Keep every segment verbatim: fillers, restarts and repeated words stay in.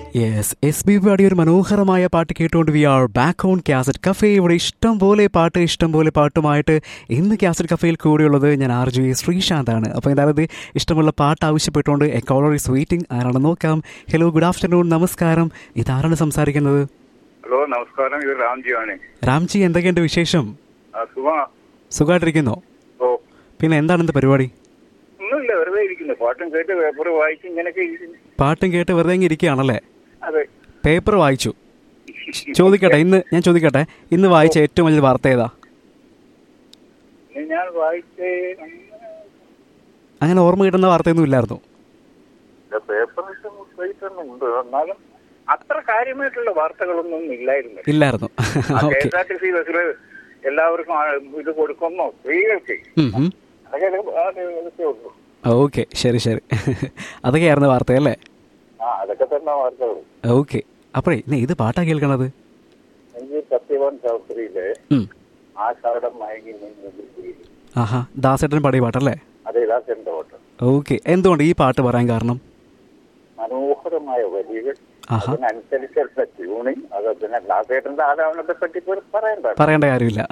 Yes S B പാടിയ ഒരു മനോഹരമായ പാട്ട് കേട്ടുകൊണ്ട് V are back on cassette cafe. ഇവിടെ ഇഷ്ടം പോലെ പാട്ട് ഇഷ്ടം പോലെ പാട്ടുമായിട്ട് ഇന്ന് കാസറ്റ് കഫേയിൽ കൂടെയുള്ളത് ഞാൻ ആർ ജെ ശ്രീശാന്താണ്. അപ്പോൾ എന്തായാലും ഇത് ഇഷ്ടമുള്ള പാട്ട് ആവശ്യപ്പെട്ടുകൊണ്ട് എ കോളർ ഈസ് വെയിറ്റിംഗ്. ആരാണെന്ന് നോക്കാം. ഹലോ, ഗുഡ് ആഫ്റ്റർനൂൺ, നമസ്കാരം. ഇതാരാണ് സംസാരിക്കുന്നത്? ഹലോ, നമസ്കാരം. ഇത് രാംജിയാണ്. രാംജി, എന്തൊക്കെയുണ്ട് വിശേഷം? സുഖമായിട്ടിരിക്കുന്നോ? ഓ, പിന്നെ എന്താണ് ഇന്ന് പരിപാടി? ഒന്നുമില്ല, വെറുതെ ഇരിക്കുന്നു. പാട്ടും കേട്ട് പേപ്പർ വായിച്ച് ഇങ്ങനെയൊക്കെ ഇരിക്കുന്നു. പാട്ടും കേട്ട് വെറുതെ ഇരിക്കുകയാണല്ലേ? അതെ. പേപ്പർ വായിച്ചു. ചോദിക്കട്ടെ, ഇന്ന് ഞാൻ ചോദിക്കട്ടെ, ഇന്ന് വായിച്ച ഏറ്റവും വലിയ വാർത്ത ഏതാ? ഞാൻ വായിച്ചേ അങ്ങനെ ഓർമ്മ കിട്ടുന്ന വാർത്തയൊന്നും ഇല്ലായിരുന്നു. പേപ്പറിട്ടുണ്ട്, എന്നാലും അത്ര കാര്യമായിട്ടുള്ള വാർത്തകളൊന്നും ഇല്ലായിരുന്നു. ഇല്ലായിരുന്നു K S R T C ബസ്സിൽ എല്ലാവർക്കും ഇത് കൊടുക്കുന്നോ സ്ത്രീകൾക്ക്, അതൊക്കെ ഉള്ളൂ. ഓക്കെ, ശരി ശരി. അതൊക്കെയായിരുന്നു വാർത്തയല്ലേ? ആ, അതൊക്കെ തന്നെ വാർത്തകൾ. ഓക്കെ, അപ്പോഴേ ഇന്ന് ഏത് പാട്ടാ കേൾക്കണത്? എനിക്ക് സത്യവാൻ ശാസ്ത്രിയിലെ ആഷാഢം മയങ്ങി. ആഹാ, ദാസേട്ടൻ പാടിയ പാട്ടല്ലേ? അതെ, ദാസേട്ടൻ്റെ പാട്ട്. ഓക്കെ, എന്തുകൊണ്ട് ഈ പാട്ട് പറയാൻ കാരണം? മനോഹരമായ വരികൾ, അതിനനുസരിച്ചുള്ള ട്യൂണിങ്, അത് പിന്നെ ദാസേട്ടൻ്റെ ആലാപനത്തെ പറ്റി പറയണ്ട പറയേണ്ട കാര്യമില്ല.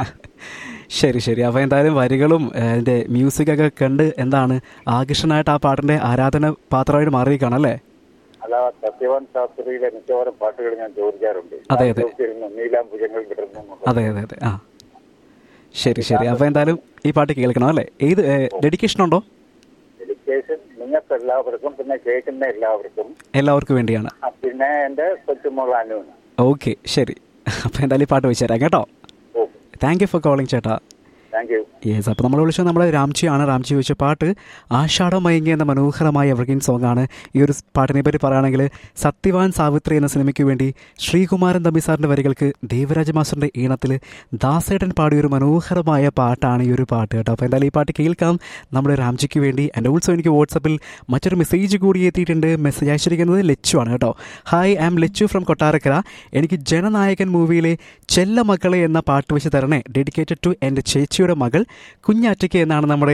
ശരി ശരി. അപ്പോൾ എന്തായാലും വരികളും അതിൻ്റെ മ്യൂസിക്കൊക്കെ കണ്ട് എന്താണ് ആകർഷണമായിട്ട് ആ പാട്ടിൻ്റെ ആരാധന പാത്രമായിട്ട് മാറിയിരിക്കുകയാണല്ലേ? അല്ല, സത്യവാൻ ശാസ്ത്രിയിലെ മിക്കവാറും പാട്ടുകൾ ഞാൻ ചോദിക്കാറുണ്ട്. അതെ അതെ നീലാംബുജങ്ങൾ കിടന്നു. അതെ അതെ അതെ. ആ, ശരി ശരി. അപ്പോൾ എന്തായാലും ഈ പാട്ട് കേൾക്കണം അല്ലേ? ഏത് ഡെഡിക്കേഷൻ ഉണ്ടോ? ഡെഡിക്കേഷൻ നിങ്ങൾക്ക് എല്ലാവർക്കും, പിന്നെ കേൾക്കുന്ന എല്ലാവർക്കും എല്ലാവർക്കും വേണ്ടിയാണ്. പിന്നെ എൻ്റെ കൊച്ചുമോൾ അനു. ഓക്കെ, ശരി. അപ്പോൾ എന്തായാലും ഈ പാട്ട് വെച്ച് തരാം കേട്ടോ. താങ്ക് യു ഫോർ കോളിംഗ് ചേട്ടാ. Thank you. യെസ്, അപ്പോൾ നമ്മൾ വിളിച്ചത് നമ്മുടെ രാംജിയാണ്. രാംജി വെച്ച പാട്ട് ആഷാഢം മയങ്ങി എന്ന മനോഹരമായ എവർഗ്രീൻ സോങ് ആണ്. ഈ ഒരു പാട്ടിനെ പറ്റി പറയുകയാണെങ്കിൽ സത്യവാൻ സാവിത്രി എന്ന സിനിമയ്ക്ക് വേണ്ടി ശ്രീകുമാരൻ തമ്പി സാറിൻ്റെ വരികൾക്ക് ദേവരാജ മാസ്റ്ററിൻ്റെ ഈണത്തിൽ ദാസേട്ടൻ പാടിയൊരു മനോഹരമായ പാട്ടാണ് ഈ ഒരു പാട്ട് കേട്ടോ. അപ്പോൾ എന്തായാലും ഈ പാട്ട് കേൾക്കാം നമ്മുടെ രാംജിക്ക് വേണ്ടി. ആൻഡ് ഓൾസോ എനിക്ക് വാട്സപ്പിൽ മറ്റൊരു മെസ്സേജ് കൂടി എത്തിയിട്ടുണ്ട്. മെസ്സേജ് അയച്ചിരിക്കുന്നത് ലച്ചു ആണ് കേട്ടോ. Hi, I am Lachu from Kottarakkara. എനിക്ക് ജനനായകൻ മൂവിയിലെ ചെല്ല മക്കളെ എന്ന പാട്ട് വെച്ച് തരണേ. ഡെഡിക്കേറ്റഡ് ടു എൻ്റെ ചേച്ചിയുടെ മകൾ കുഞ്ഞാറ്റയ്ക്ക് എന്നാണ് നമ്മുടെ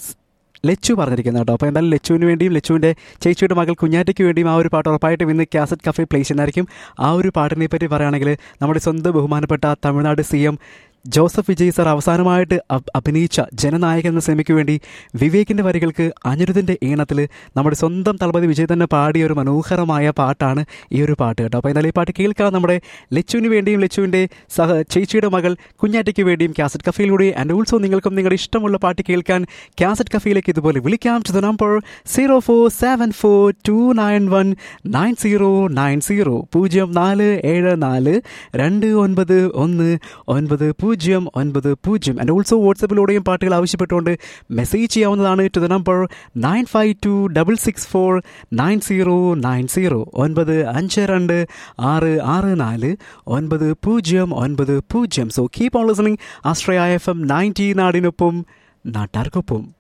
ലച്ചു പറഞ്ഞിരിക്കുന്നത് കേട്ടോ. അപ്പോൾ എന്തായാലും ലച്ചുവിന് വേണ്ടിയും ലച്ചുവിൻ്റെ ചേച്ചിയുടെ മകൾ കുഞ്ഞാറ്റയ്ക്ക് വേണ്ടിയും ആ ഒരു പാട്ട് ഉറപ്പായിട്ടും ഇന്ന് കാസറ്റ് കഫേ പ്ലേ ചെയ്യുന്നതായിരിക്കും. ആ ഒരു പാട്ടിനെ പറ്റി പറയുകയാണെങ്കിൽ നമ്മുടെ സ്വന്തം ബഹുമാനപ്പെട്ട Tamil Nadu C M Joseph Vijay sir അവസാനമായിട്ട് അഭിനയിച്ച ജനനായകൻ എന്ന സിനിമയ്ക്ക് വേണ്ടി വിവേകിൻ്റെ വരികൾക്ക് അനിരുദ്ധിൻ്റെ ഈണത്തിൽ നമ്മുടെ സ്വന്തം തളപതി വിജയ് തന്നെ പാടിയ ഒരു മനോഹരമായ പാട്ടാണ് ഈ ഒരു പാട്ട് കേട്ടോ. അപ്പോൾ എന്തായാലും ഈ പാട്ട് കേൾക്കാം നമ്മുടെ ലച്ചുവിന് വേണ്ടിയും ലച്ചുവിൻ്റെ സഹ ചേച്ചിയുടെ മകൾ കുഞ്ഞാറ്റയ്ക്ക് വേണ്ടിയും കാസറ്റ് കഫയിലൂടെ. ആൻഡ് ഓൾസോ നിങ്ങൾക്കും നിങ്ങളുടെ ഇഷ്ടമുള്ള പാട്ട് കേൾക്കാൻ കാസറ്റ് കഫയിലേക്ക് ഇതുപോലെ വിളിക്കാം. To the number zero four seven four to nine one nine zero nine zero പൂജ്യം നാല് ഏഴ് നാല് രണ്ട് ഒൻപത് ഒന്ന് ഒൻപത് പൂജ്യം ഒൻപത് പൂജ്യം. ആൻഡ് ഓൾസോ വാട്സപ്പിലൂടെയും പാട്ടുകൾ ആവശ്യപ്പെട്ടുകൊണ്ട് മെസ്സേജ് ചെയ്യാവുന്നതാണ്. To the number nine five to double six four nine zero nine zero ഒൻപത് അഞ്ച് രണ്ട് ആറ് ആറ് നാല് ഒൻപത് പൂജ്യം ഒൻപത് പൂജ്യം. So keep on listening Ashraya F M ninety, നാടിനൊപ്പം നാട്ടാർക്കൊപ്പം.